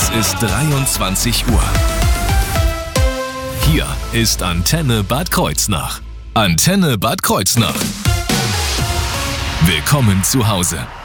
Es ist 23 Uhr. Hier ist Antenne Bad Kreuznach. Antenne Bad Kreuznach. Willkommen zu Hause.